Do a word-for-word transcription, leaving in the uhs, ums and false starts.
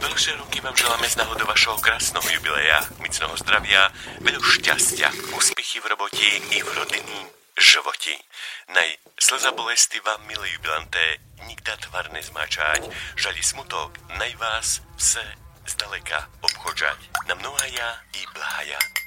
Veľké roky vám želáme z náhodu vašeho krásneho jubileja, mocného zdravia, veľa šťastia, úspechy v roboti i v rodinným životi. Naj slza bolesti vám, milé jubilanté, nikda tvar nezmáčať, žali smutok, naj vás vse zdaleka obchodžať. Na mnohaja i blahaja.